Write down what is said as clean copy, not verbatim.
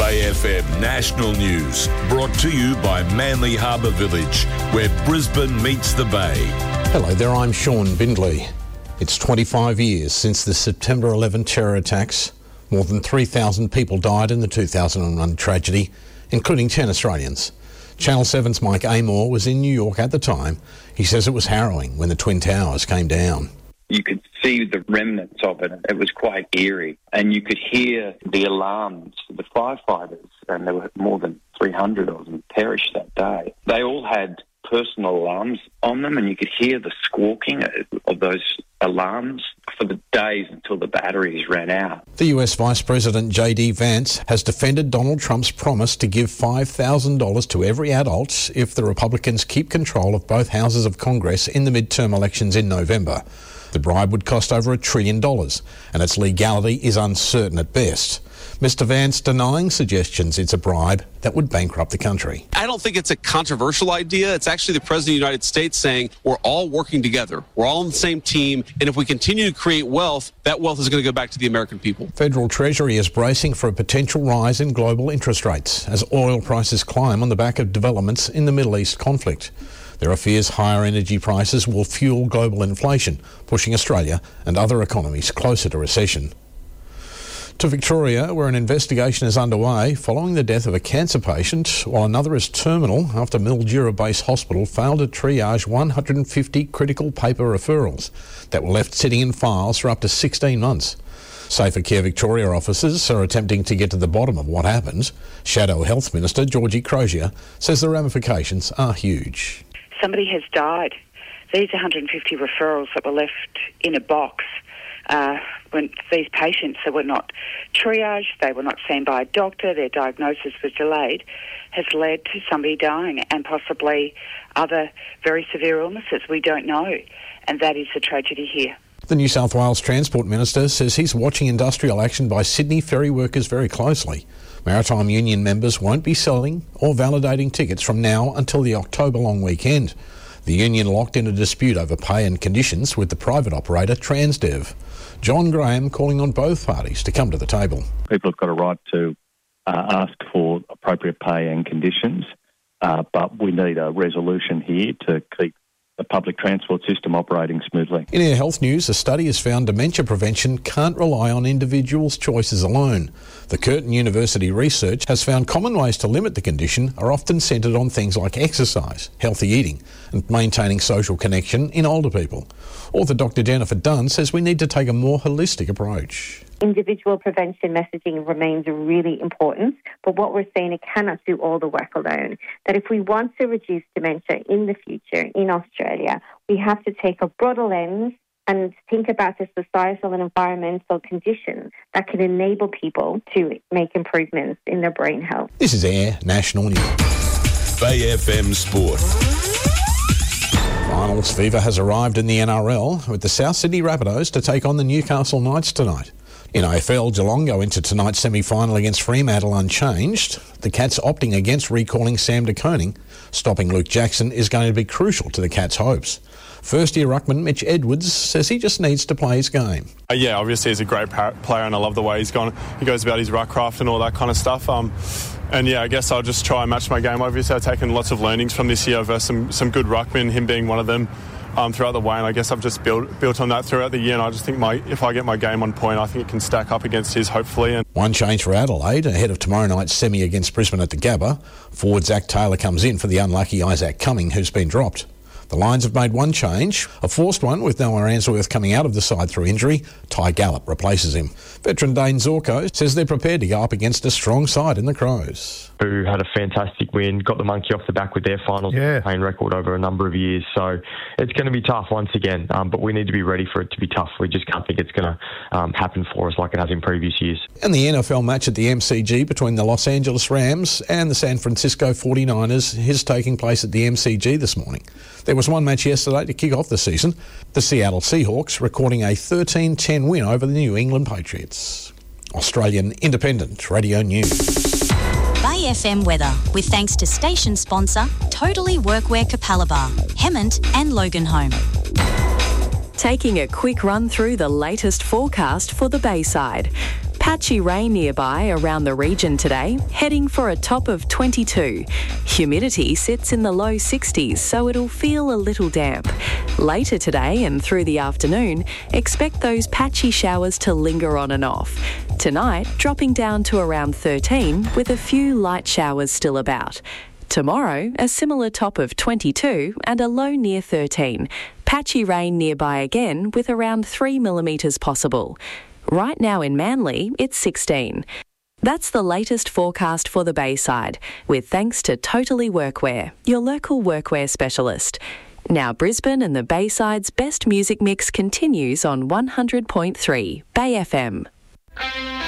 Bay FM National News, brought to you by Manly Harbour Village, where Brisbane meets the Bay. Hello there, I'm Sean Bindley. It's 25 years since the September 11 terror attacks. More than 3,000 people died in the 2001 tragedy, including 10 Australians. Channel 7's Mike Amor was in New York at the time. He says it was harrowing when the Twin Towers came down. You could see the remnants of it. It was quite eerie. And you could hear the alarms for the firefighters, and there were more than 300 of them perished that day. They all had personal alarms on them, and you could hear the squawking of those alarms for the days until the batteries ran out. The US Vice President J.D. Vance has defended Donald Trump's promise to give $5,000 to every adult if the Republicans keep control of both houses of Congress in the midterm elections in November. The bribe would cost over $1 trillion, and its legality is uncertain at best. Mr. Vance denying suggestions it's a bribe that would bankrupt the country. I don't think it's a controversial idea. It's actually the President of the United States saying we're all working together. We're all on the same team, and if we continue to create wealth, that wealth is going to go back to the American people. Federal Treasury is bracing for a potential rise in global interest rates as oil prices climb on the back of developments in the Middle East conflict. There are fears higher energy prices will fuel global inflation, pushing Australia and other economies closer to recession. To Victoria, where an investigation is underway following the death of a cancer patient, while another is terminal after Mildura Base Hospital failed to triage 150 critical paper referrals that were left sitting in files for up to 16 months. Safer Care Victoria officers are attempting to get to the bottom of what happened. Shadow Health Minister Georgie Crozier says the ramifications are huge. Somebody has died. These 150 referrals that were left in a box when these patients that were not triaged, they were not seen by a doctor, their diagnosis was delayed, has led to somebody dying and possibly other very severe illnesses. We don't know, and that is the tragedy here. The New South Wales Transport Minister says he's watching industrial action by Sydney ferry workers very closely. Maritime Union members won't be selling or validating tickets from now until the October long weekend. The union locked in a dispute over pay and conditions with the private operator Transdev. John Graham calling on both parties to come to the table. People have got a right to ask for appropriate pay and conditions, but we need a resolution here to keep the public transport system operating smoothly. In our health news, a study has found dementia prevention can't rely on individuals' choices alone. The Curtin University research has found common ways to limit the condition are often centred on things like exercise, healthy eating and maintaining social connection in older people. Author Dr Jennifer Dunn says we need to take a more holistic approach. Individual prevention messaging remains really important, but what we're saying, it cannot do all the work alone. That if we want to reduce dementia in the future in Australia, we have to take a broader lens and think about the societal and environmental conditions that can enable people to make improvements in their brain health. This is Air National News. Bay FM Sport. Finals fever has arrived in the NRL with the South Sydney Rabbitohs to take on the Newcastle Knights tonight. In AFL, Geelong go into tonight's semi-final against Fremantle unchanged. The Cats opting against recalling Sam De Koning. Stopping Luke Jackson is going to be crucial to the Cats' hopes. First-year ruckman Mitch Edwards says he just needs to play his game. Yeah, obviously he's a great player and I love the way he goes about his ruck craft and all that kind of stuff. And yeah, I guess I'll just try and match my game. Obviously I've taken lots of learnings from this year versus some good ruckmen, him being one of them. Throughout the way, and I guess I've just built on that throughout the year, and I just think if I get my game on point, I think it can stack up against his, hopefully. And one change for Adelaide ahead of tomorrow night's semi against Brisbane at the Gabba. Forward Zach Taylor comes in for the unlucky Isaac Cumming, who's been dropped. The Lions have made one change, a forced one with Noah Answorth coming out of the side through injury. Ty Gallup replaces him. Veteran Dane Zorko says they're prepared to go up against a strong side in the Crows. Who had a fantastic win, got the monkey off the back with their finals campaign record over a number of years. So it's going to be tough once again, but we need to be ready for it to be tough. We just can't think it's going to happen for us like it has in previous years. And the NFL match at the MCG between the Los Angeles Rams and the San Francisco 49ers is taking place at the MCG this morning. There was one match yesterday to kick off the season. The Seattle Seahawks recording a 13-10 win over the New England Patriots. Australian Independent Radio News. Bay FM weather, with thanks to station sponsor Totally Workwear Capalaba, Hemmant and Loganholme. Taking a quick run through the latest forecast for the Bayside. Patchy rain nearby around the region today, heading for a top of 22. Humidity sits in the low 60s, so it'll feel a little damp. Later today and through the afternoon, expect those patchy showers to linger on and off. Tonight, dropping down to around 13 with a few light showers still about. Tomorrow, a similar top of 22 and a low near 13. Patchy rain nearby again with around 3 millimetres possible. Right now in Manly, it's 16. That's the latest forecast for the Bayside, with thanks to Totally Workwear, your local workwear specialist. Now Brisbane and the Bayside's best music mix continues on 100.3 Bay FM.